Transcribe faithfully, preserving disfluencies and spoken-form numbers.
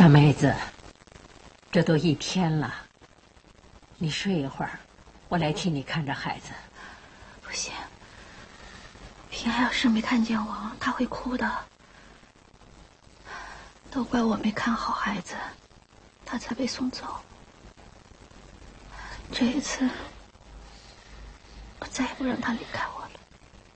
大妹子，这都一天了，你睡一会儿，我来替你看着孩子。 不行，平安要是没看见我，他会哭的。都怪我没看好孩子，他才被送走。这一次，我再也不让他离开我。